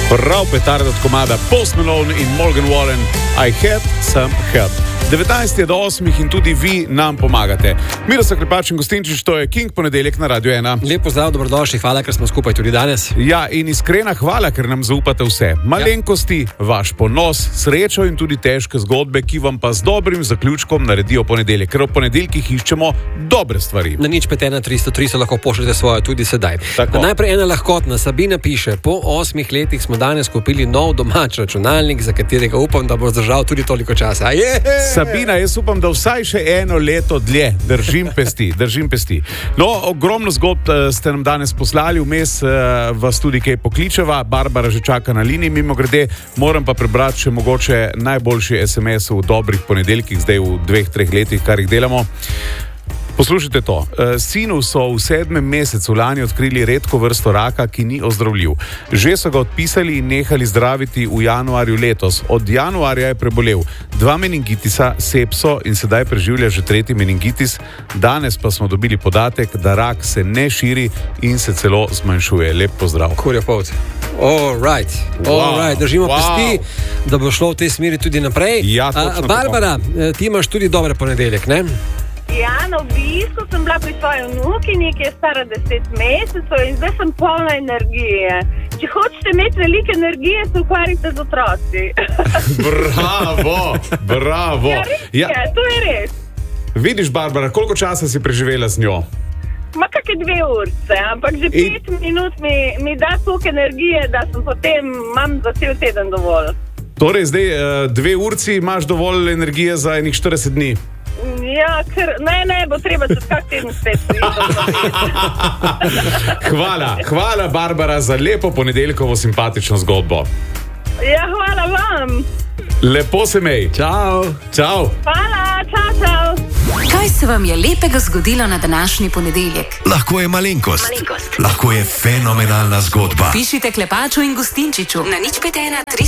Prav petarda od komada Post Malone in Morgan Wallen, I had some help. 19 do 8 in tudi vi nam pomagate. Miroslav Klepač in Gustinčič, to je King ponedeljek na Radio 1. Lep pozdrav, dobrodošli, hvala, ker smo skupaj tudi danes. Ja, in iskrena hvala, ker nam zaupate vse. Malenkosti, vaš ponos, srečo in tudi težke zgodbe, ki vam pa z dobrim zaključkom naredijo ponedeljek. Ker v ponedeljkih iščemo dobre stvari. Na nič 51303 lahko pošljete svojo tudi sedaj. Najprej ena lahkotna. Sabina piše, po 8 letih smo danes kupili nov domač računalnik, za katerega upam, da bo zdržal tudi toliko časa. Sabina, jaz upam, da vsaj še eno leto dlje. Držim pesti. No, ogromno zgodb ste nam danes poslali, vmes vas tudi kaj pokličeva. Barbara že čaka na liniji, mimogrede. Moram pa prebrati še mogoče najboljši SMS v dobrih ponedeljkih, zdaj v 2-3 letih, kar jih delamo. Poslušajte to. Sinu so v 7. mesecu lani odkrili redko vrsto raka, ki ni ozdravljiv. Že so ga odpisali in nehali zdraviti v januarju letos. Od januarja je prebolel 2 meningitisa, sepso in sedaj preživlja že 3. meningitis. Danes pa smo dobili podatek, da rak se ne širi in se celo zmanjšuje. Lep pozdrav. All right. Držimo pesti, da bo šlo v tej smeri tudi naprej. Ja, Barbara, ti imaš tudi dober ponedeljek, ne? Ja, na obisku sem bila pri svoji vnukinji, ki je stara 10 mesecev in zdaj sem polna energije. Če hočete imeti veliko energije, se ukvarjate z otroci. Bravo. Ja, to je res. Vidiš, Barbara, koliko časa si preživela z njo? Ma kakšne 2 urce, ampak že 5 minut mi da toliko energije, da sem potem imam za cel teden dovolj. Torej, zdaj 2 urci imaš dovolj energije za enih 40 dni. Ja, ker ne, bo treba čez kak teden spet. Hvala, Barbara, za lepo ponedeljkovo simpatično zgodbo. Ja, hvala vam. Lepo se mej. Čau. Hvala, čau. Kaj se vam je lepega zgodilo na današnji ponedeljek? Lahko je malenkost. Lahko je fenomenalna zgodba. Pišite Klepaču in Gustinčiču na nič 51303.